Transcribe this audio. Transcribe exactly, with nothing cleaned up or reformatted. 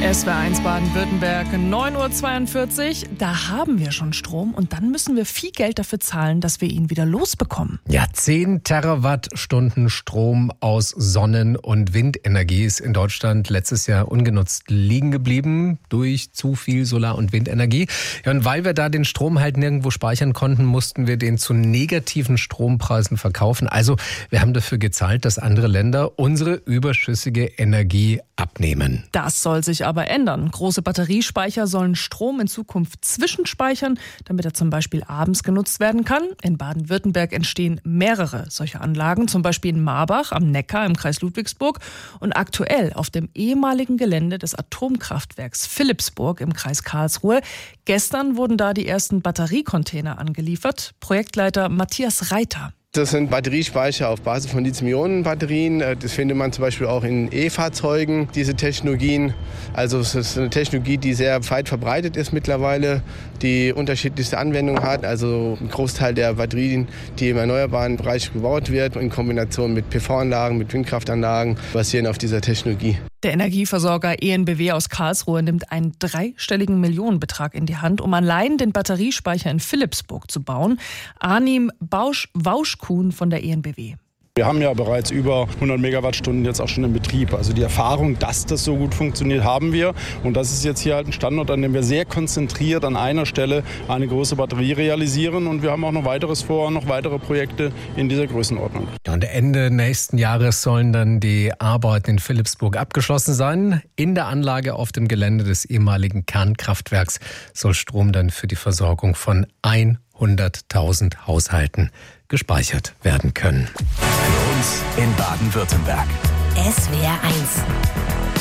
S W R eins Baden-Württemberg, neun Uhr zweiundvierzig. Da haben wir schon Strom und dann müssen wir viel Geld dafür zahlen, dass wir ihn wieder losbekommen. Ja, zehn Terawattstunden Strom aus Sonnen- und Windenergie ist in Deutschland letztes Jahr ungenutzt liegen geblieben durch zu viel Solar- und Windenergie. Ja, und weil wir da den Strom halt nirgendwo speichern konnten, mussten wir den zu negativen Strompreisen verkaufen. Also wir haben dafür gezahlt, dass andere Länder unsere überschüssige Energie abnehmen. Das soll sich aber ändern. Große Batteriespeicher sollen Strom in Zukunft zwischenspeichern, damit er zum Beispiel abends genutzt werden kann. In Baden-Württemberg entstehen mehrere solcher Anlagen, zum Beispiel in Marbach am Neckar im Kreis Ludwigsburg und aktuell auf dem ehemaligen Gelände des Atomkraftwerks Philippsburg im Kreis Karlsruhe. Gestern wurden da die ersten Batteriecontainer angeliefert. Projektleiter Matthias Reiter. Das sind Batteriespeicher auf Basis von Lithium-Ionen-Batterien. Das findet man zum Beispiel auch in E-Fahrzeugen, diese Technologien. Also es ist eine Technologie, die sehr weit verbreitet ist mittlerweile, die unterschiedlichste Anwendungen hat. Also ein Großteil der Batterien, die im erneuerbaren Bereich gebaut wird, in Kombination mit P V-Anlagen, mit Windkraftanlagen, basieren auf dieser Technologie. Der Energieversorger E N B W aus Karlsruhe nimmt einen dreistelligen Millionenbetrag in die Hand, um allein den Batteriespeicher in Philippsburg zu bauen. Arnim Bausch-Wauschkuhn von der E N B W. Wir haben ja bereits über hundert Megawattstunden jetzt auch schon in Betrieb. Also die Erfahrung, dass das so gut funktioniert, haben wir. Und das ist jetzt hier halt ein Standort, an dem wir sehr konzentriert an einer Stelle eine große Batterie realisieren. Und wir haben auch noch weiteres vor, noch weitere Projekte in dieser Größenordnung. Ja, und Ende nächsten Jahres sollen dann die Arbeiten in Philippsburg abgeschlossen sein. In der Anlage auf dem Gelände des ehemaligen Kernkraftwerks soll Strom dann für die Versorgung von hunderttausend Haushalten gespeichert werden können. Für uns in Baden-Württemberg. S W R eins.